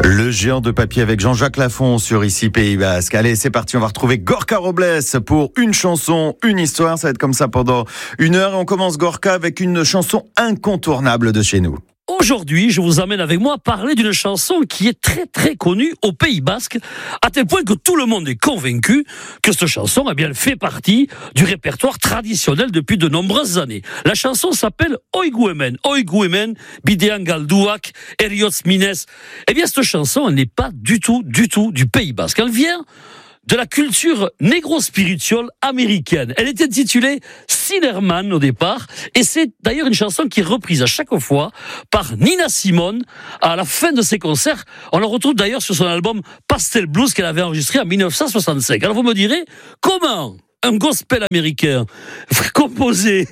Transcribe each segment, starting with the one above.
Le géant de papier avec Jean-Jacques Lafont sur Ici Pays Basque. Allez, c'est parti, on va retrouver Gorka Robles pour une chanson, une histoire. Ça va être comme ça pendant 1 heure. Et on commence, Gorka, avec une chanson incontournable de chez nous. Aujourd'hui, je vous amène avec moi parler d'une chanson qui est très très connue au Pays Basque, à tel point que tout le monde est convaincu que cette chanson, eh bien, elle fait partie du répertoire traditionnel depuis de nombreuses années. La chanson s'appelle Oigu Hemen. Oigu Hemen, Bidean Galduak, Eriots Mines. Eh bien, cette chanson, elle n'est pas du tout du Pays Basque. Elle vient de la culture négro-spirituelle américaine. Elle était intitulée Sinnerman au départ, et c'est d'ailleurs une chanson qui est reprise à chaque fois par Nina Simone à la fin de ses concerts. On la retrouve d'ailleurs sur son album Pastel Blues qu'elle avait enregistré en 1965. Alors vous me direz, comment un gospel américain composé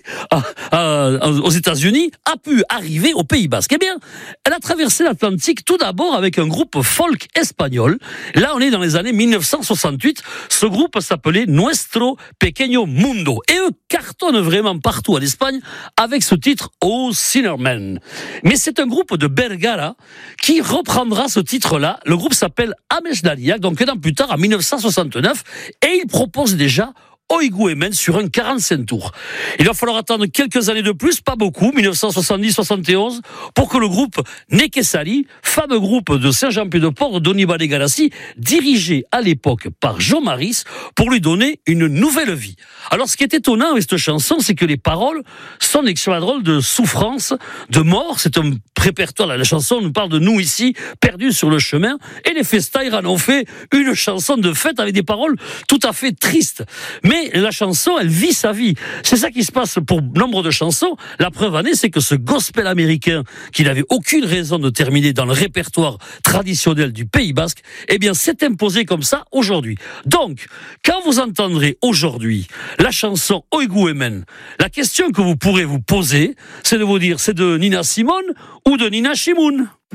aux États-Unis a pu arriver au Pays Basque? Eh bien, elle a traversé l'Atlantique tout d'abord avec un groupe folk espagnol. Là, on est dans les années 1968. Ce groupe s'appelait Nuestro Pequeño Mundo. Et eux cartonnent vraiment partout en Espagne avec ce titre Oh Sinnerman. Mais c'est un groupe de Bergara qui reprendra ce titre-là. Le groupe s'appelle Amesdaliak, donc un an plus tard, en 1969, et il propose déjà Oigu Hemen sur un 45 tours. Il va falloir attendre quelques années de plus, pas beaucoup, 1970-71, pour que le groupe Nekesari, fameux groupe de Saint-Jean-Pied-de-Port de Donibane Galassi, dirigé à l'époque par Jean Maris, pour lui donner une nouvelle vie. Alors ce qui est étonnant avec cette chanson, c'est que les paroles sont extrêmement drôles de souffrance, de mort. C'est un répertoire, la chanson nous parle de nous ici, perdus sur le chemin, et les Festaires en ont fait une chanson de fête avec des paroles tout à fait tristes. Mais la chanson, elle vit sa vie. C'est ça qui se passe pour nombre de chansons. La preuve en est, c'est que ce gospel américain, qui n'avait aucune raison de terminer dans le répertoire traditionnel du Pays Basque, eh bien, s'est imposé comme ça aujourd'hui. Donc, quand vous entendrez aujourd'hui la chanson Oigu Hemen, la question que vous pourrez vous poser, c'est de vous dire, c'est de Nina Simone ou de Nina Shimoun?